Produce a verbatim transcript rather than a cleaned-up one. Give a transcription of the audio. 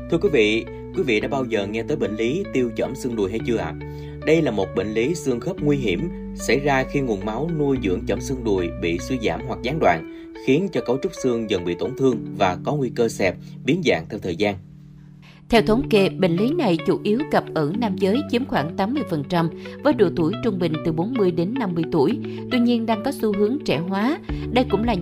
Thưa quý vị, quý vị đã bao giờ nghe tới bệnh lý tiêu chởm xương đùi hay chưa ạ? Đây là một bệnh lý xương khớp nguy hiểm xảy ra khi nguồn máu nuôi dưỡng chởm xương đùi bị suy giảm hoặc gián đoạn, khiến cho cấu trúc xương dần bị tổn thương và có nguy cơ xẹp, biến dạng theo thời gian. Theo thống kê, bệnh lý này chủ yếu gặp ở nam giới chiếm khoảng tám mươi phần trăm, với độ tuổi trung bình từ bốn mươi đến năm mươi tuổi, tuy nhiên đang có xu hướng trẻ hóa. Đây cũng là